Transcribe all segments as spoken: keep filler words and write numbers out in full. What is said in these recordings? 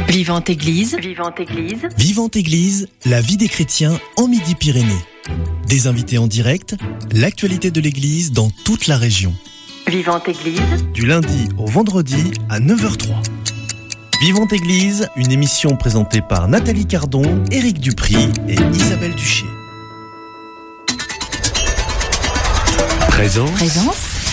Vivante Église. Vivante Église. Vivante Église, la vie des chrétiens en Midi-Pyrénées. Des invités en direct, l'actualité de l'Église dans toute la région. Vivante Église. Du lundi au vendredi à neuf heures zéro trois. Vivante Église, une émission présentée par Nathalie Cardon, Éric Dupry et Isabelle Duché. Présence. Présence.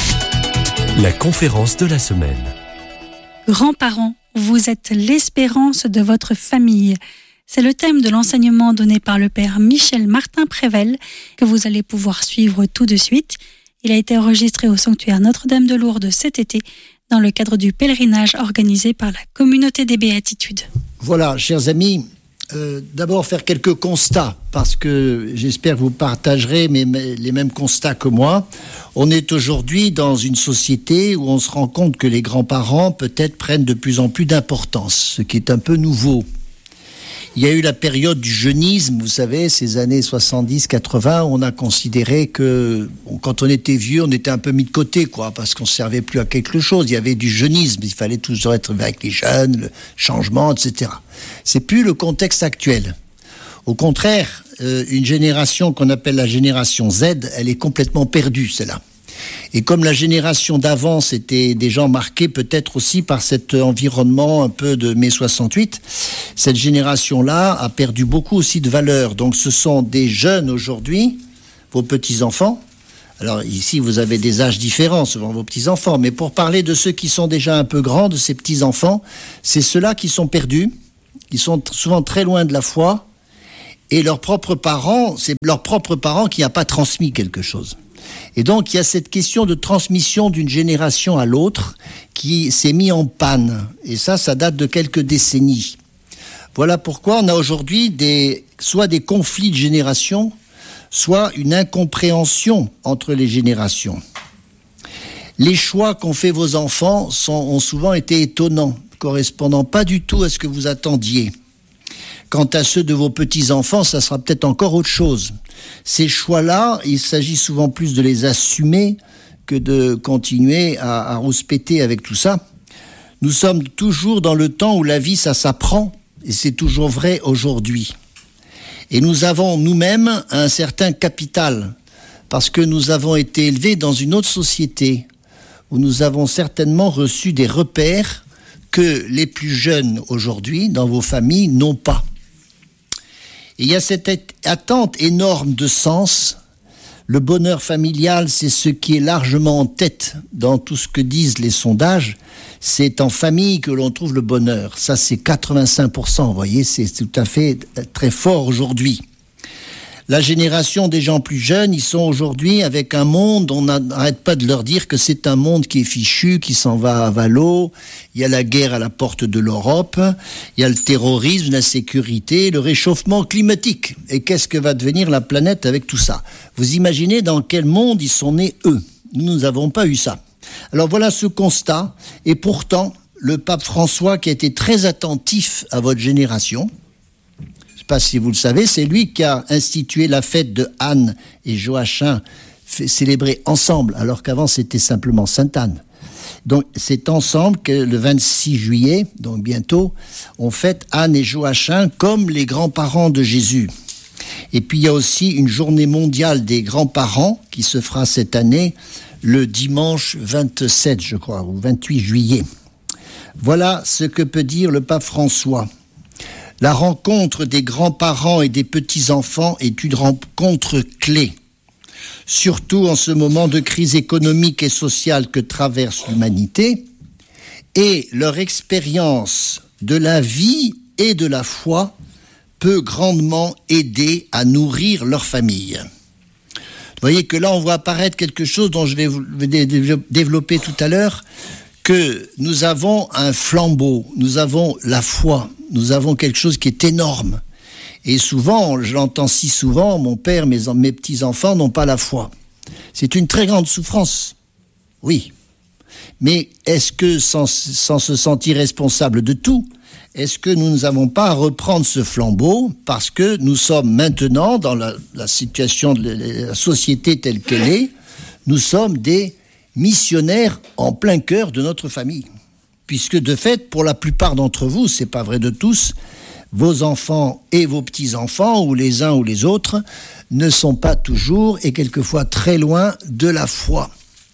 La conférence de la semaine. Grands-parents, vous êtes l'espérance de votre famille. C'est le thème de l'enseignement donné par le père Michel Martin-Prével que vous allez pouvoir suivre tout de suite. Il a été enregistré au sanctuaire Notre-Dame de Lourdes cet été dans le cadre du pèlerinage organisé par la communauté des Béatitudes. Voilà, chers amis, euh, d'abord faire quelques constats, parce que j'espère que vous partagerez mes, mes, les mêmes constats que moi. On est aujourd'hui dans une société où on se rend compte que les grands-parents peut-être prennent de plus en plus d'importance, ce qui est un peu nouveau. Il y a eu la période du jeunisme, vous savez, ces années soixante-dix quatre-vingts, où on a considéré que quand on était vieux, on était un peu mis de côté, quoi, parce qu'on ne servait plus à quelque chose. Il y avait du jeunisme, il fallait toujours être avec les jeunes, le changement, et cetera. C'est plus le contexte actuel. Au contraire, euh, une génération qu'on appelle la génération Z, elle est complètement perdue, celle-là. Et comme la génération d'avant, c'était des gens marqués peut-être aussi par cet environnement un peu de mai soixante-huit, cette génération-là a perdu beaucoup aussi de valeur. Donc ce sont des jeunes aujourd'hui, vos petits-enfants. Alors ici, vous avez des âges différents, selon vos petits-enfants. Mais pour parler de ceux qui sont déjà un peu grands, de ces petits-enfants, c'est ceux-là qui sont perdus, qui sont souvent très loin de la foi. Et leurs propres parents, c'est leurs propres parents qui n'ont pas transmis quelque chose. Et donc, il y a cette question de transmission d'une génération à l'autre qui s'est mise en panne. Et ça, ça date de quelques décennies. Voilà pourquoi on a aujourd'hui des, soit des conflits de génération, soit une incompréhension entre les générations. Les choix qu'ont fait vos enfants sont, ont souvent été étonnants, correspondant pas du tout à ce que vous attendiez. Quant à ceux de vos petits-enfants, ça sera peut-être encore autre chose. Ces choix-là, il s'agit souvent plus de les assumer que de continuer à, à rouspéter avec tout ça. Nous sommes toujours dans le temps où la vie, ça s'apprend, et c'est toujours vrai aujourd'hui. Et nous avons nous-mêmes un certain capital, parce que nous avons été élevés dans une autre société, où nous avons certainement reçu des repères que les plus jeunes aujourd'hui, dans vos familles, n'ont pas. Et il y a cette attente énorme de sens. Le bonheur familial, c'est ce qui est largement en tête dans tout ce que disent les sondages. C'est en famille que l'on trouve le bonheur. Ça, c'est quatre-vingt-cinq pour cent, vous voyez, c'est tout à fait très fort aujourd'hui. La génération des gens plus jeunes, ils sont aujourd'hui avec un monde, on n'arrête pas de leur dire que c'est un monde qui est fichu, qui s'en va à valo. Il y a la guerre à la porte de l'Europe, il y a le terrorisme, l'insécurité, le réchauffement climatique. Et qu'est-ce que va devenir la planète avec tout ça ? Vous imaginez dans quel monde ils sont nés, eux ? Nous n'avons pas eu ça. Alors voilà ce constat. Et pourtant, le pape François, qui a été très attentif à votre génération, pas si vous le savez, c'est lui qui a institué la fête de Anne et Joachim célébrée ensemble, alors qu'avant c'était simplement Sainte-Anne. Donc c'est ensemble que le vingt-six juillet, donc bientôt, on fête Anne et Joachim comme les grands-parents de Jésus. Et puis il y a aussi une journée mondiale des grands-parents qui se fera cette année le dimanche vingt-sept, je crois, ou vingt-huit juillet. Voilà ce que peut dire le pape François. La rencontre des grands-parents et des petits-enfants est une rencontre clé, surtout en ce moment de crise économique et sociale que traverse l'humanité, et leur expérience de la vie et de la foi peut grandement aider à nourrir leur famille. Vous voyez que là, on voit apparaître quelque chose dont je vais vous développer tout à l'heure, que nous avons un flambeau, nous avons la foi, nous avons quelque chose qui est énorme. Et souvent, je l'entends si souvent, mon père, mes, mes petits-enfants n'ont pas la foi. C'est une très grande souffrance, oui. Mais est-ce que, sans, sans se sentir responsable de tout, est-ce que nous n'avons pas à reprendre ce flambeau parce que nous sommes maintenant, dans la, la situation de la société telle qu'elle est, nous sommes des missionnaires en plein cœur de notre famille. puisque de fait, pour la plupart d'entre vous, c'est pas vrai de tous, vos enfants et vos petits-enfants, ou les uns ou les autres, ne sont pas toujours et quelquefois très loin de la foi.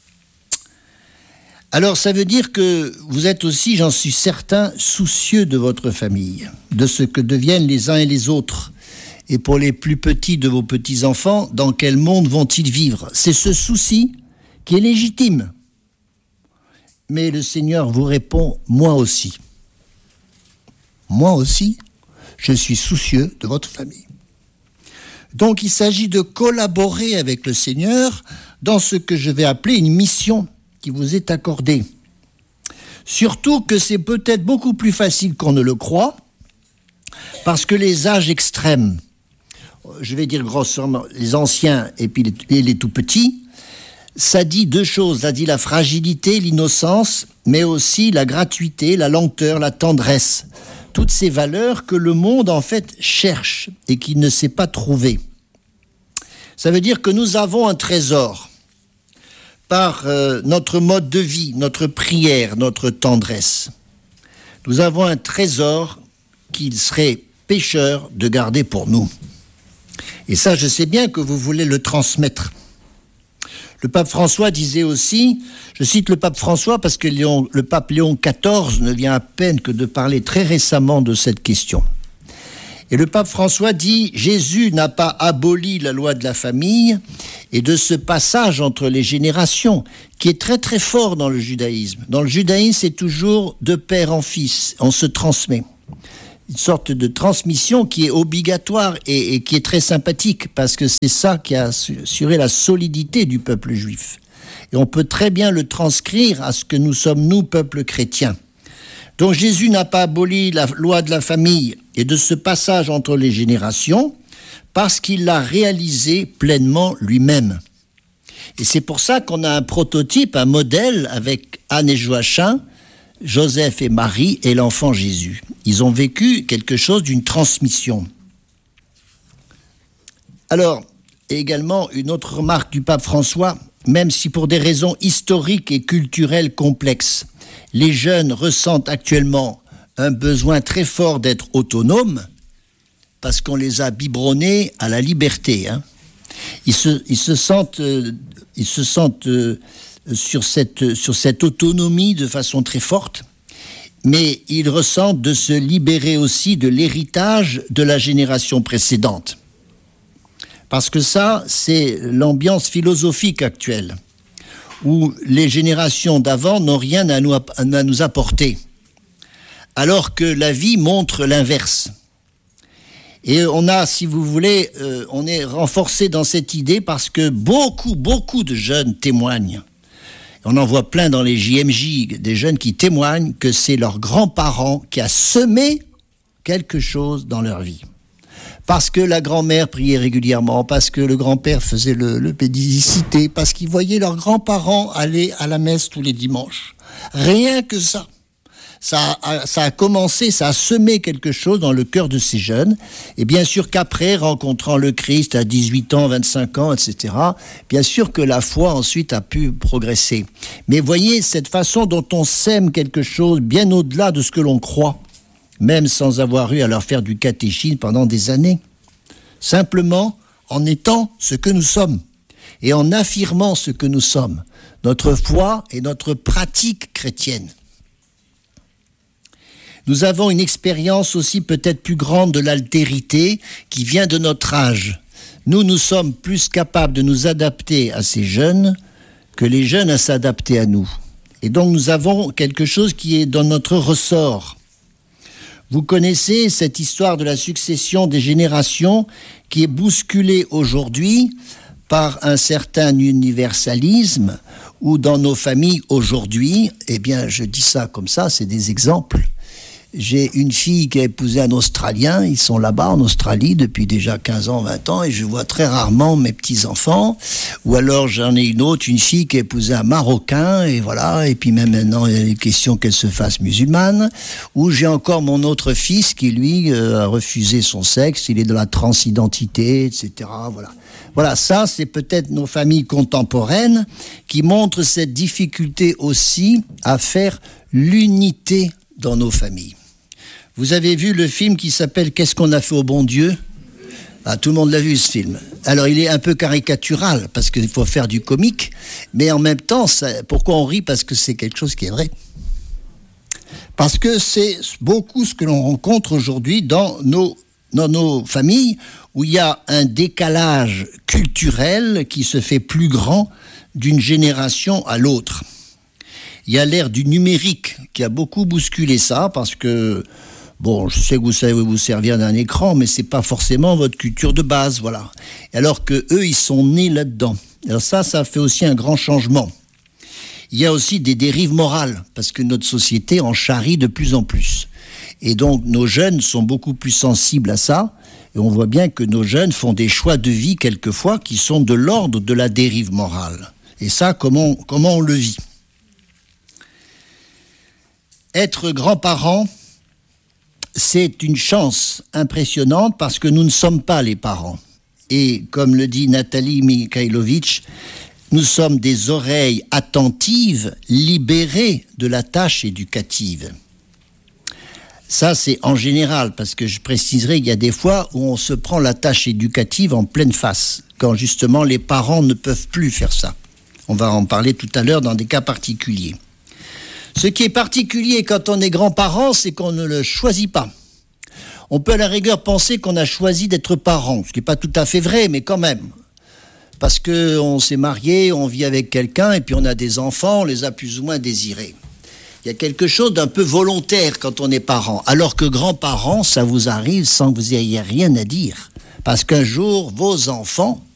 Alors ça veut dire que vous êtes aussi, j'en suis certain, soucieux de votre famille, de ce que deviennent les uns et les autres. Et pour les plus petits de vos petits-enfants, dans quel monde vont-ils vivre? C'est ce souci qui est légitime. Mais le Seigneur vous répond, moi aussi. Moi aussi, je suis soucieux de votre famille. Donc il s'agit de collaborer avec le Seigneur dans ce que je vais appeler une mission qui vous est accordée. Surtout que c'est peut-être beaucoup plus facile qu'on ne le croit, parce que les âges extrêmes, je vais dire grossièrement les anciens et puis les, et les tout petits, ça dit deux choses, ça dit la fragilité, l'innocence, mais aussi la gratuité, la lenteur, la tendresse. Toutes ces valeurs que le monde en fait cherche et qu'il ne sait pas trouver. Ça veut dire que nous avons un trésor par euh, notre mode de vie, notre prière, notre tendresse. Nous avons un trésor qu'il serait pécheur de garder pour nous. Et ça, je sais bien que vous voulez le transmettre. Le pape François disait aussi, je cite le pape François parce que Léon, le pape Léon quatorze ne vient à peine que de parler très récemment de cette question. Et le pape François dit, Jésus n'a pas aboli la loi de la famille et de ce passage entre les générations qui est très très fort dans le judaïsme. Dans le judaïsme, c'est toujours de père en fils, on se transmet. Une sorte de transmission qui est obligatoire et, et qui est très sympathique parce que c'est ça qui a assuré la solidité du peuple juif. Et on peut très bien le transcrire à ce que nous sommes, nous, peuple chrétien. Donc Jésus n'a pas aboli la loi de la famille et de ce passage entre les générations parce qu'il l'a réalisé pleinement lui-même. Et c'est pour ça qu'on a un prototype, un modèle avec Anne et Joachim, Joseph et Marie et l'enfant Jésus. Ils ont vécu quelque chose d'une transmission. Alors, également, une autre remarque du pape François, même si pour des raisons historiques et culturelles complexes, les jeunes ressentent actuellement un besoin très fort d'être autonomes, parce qu'on les a biberonnés à la liberté. Hein. Ils, se, ils se sentent, euh, ils se sentent euh, sur, cette, sur cette autonomie de façon très forte, mais ils ressentent de se libérer aussi de l'héritage de la génération précédente. Parce que ça, c'est l'ambiance philosophique actuelle, où les générations d'avant n'ont rien à nous, à nous apporter, alors que la vie montre l'inverse. Et on a, si vous voulez, euh, on est renforcé dans cette idée parce que beaucoup, beaucoup de jeunes témoignent. On en voit plein dans les J M J, des jeunes qui témoignent que c'est leurs grands-parents qui a semé quelque chose dans leur vie. Parce que la grand-mère priait régulièrement, parce que le grand-père faisait le, le pédicité, parce qu'ils voyaient leurs grands-parents aller à la messe tous les dimanches. Rien que ça. Ça a, ça a commencé, ça a semé quelque chose dans le cœur de ces jeunes. Et bien sûr qu'après, rencontrant le Christ à dix-huit ans, vingt-cinq ans, et cetera, bien sûr que la foi ensuite a pu progresser. Mais voyez, cette façon dont on sème quelque chose bien au-delà de ce que l'on croit, même sans avoir eu à leur faire du catéchisme pendant des années. Simplement en étant ce que nous sommes et en affirmant ce que nous sommes, notre foi et notre pratique chrétienne. Nous avons une expérience aussi peut-être plus grande de l'altérité qui vient de notre âge. Nous, nous sommes plus capables de nous adapter à ces jeunes que les jeunes à s'adapter à nous. Et donc nous avons quelque chose qui est dans notre ressort. Vous connaissez cette histoire de la succession des générations qui est bousculée aujourd'hui par un certain universalisme où dans nos familles aujourd'hui, eh bien je dis ça comme ça, c'est des exemples. J'ai une fille qui a épousé un Australien, ils sont là-bas en Australie depuis déjà quinze ans, vingt ans, et je vois très rarement mes petits-enfants. Ou alors j'en ai une autre, une fille qui a épousé un Marocain, et voilà, et puis même maintenant il y a des questions qu'elle se fasse musulmane. Ou j'ai encore mon autre fils qui, lui, euh, a refusé son sexe, il est de la transidentité, et cetera. Voilà. Voilà, ça c'est peut-être nos familles contemporaines qui montrent cette difficulté aussi à faire l'unité dans nos familles. Vous avez vu le film qui s'appelle « Qu'est-ce qu'on a fait au bon Dieu ?» Ah, tout le monde l'a vu, ce film. Alors, il est un peu caricatural, parce qu'il faut faire du comique, mais en même temps, ça, pourquoi on rit? Parce que c'est quelque chose qui est vrai. Parce que c'est beaucoup ce que l'on rencontre aujourd'hui dans nos, dans nos familles, où il y a un décalage culturel qui se fait plus grand d'une génération à l'autre. Il y a l'ère du numérique qui a beaucoup bousculé ça, parce que bon, je sais que vous savez vous servir d'un écran, mais c'est pas forcément votre culture de base, voilà. Alors que eux, ils sont nés là-dedans. Alors ça, ça fait aussi un grand changement. Il y a aussi des dérives morales, parce que notre société en charrie de plus en plus. Et donc, nos jeunes sont beaucoup plus sensibles à ça, et on voit bien que nos jeunes font des choix de vie, quelquefois, qui sont de l'ordre de la dérive morale. Et ça, comment, comment on le vit? Être grand-parent, c'est une chance impressionnante parce que nous ne sommes pas les parents. Et comme le dit Nathalie Mikhailovitch, nous sommes des oreilles attentives, libérées de la tâche éducative. Ça, c'est en général, parce que je préciserai qu'il y a des fois où on se prend la tâche éducative en pleine face, quand justement les parents ne peuvent plus faire ça. On va en parler tout à l'heure dans des cas particuliers. Ce qui est particulier quand on est grand-parent, c'est qu'on ne le choisit pas. On peut à la rigueur penser qu'on a choisi d'être parent, ce qui n'est pas tout à fait vrai, mais quand même. Parce qu'on s'est marié, on vit avec quelqu'un, et puis on a des enfants, on les a plus ou moins désirés. Il y a quelque chose d'un peu volontaire quand on est parent, alors que grand-parent, ça vous arrive sans que vous ayez rien à dire. Parce qu'un jour, vos enfants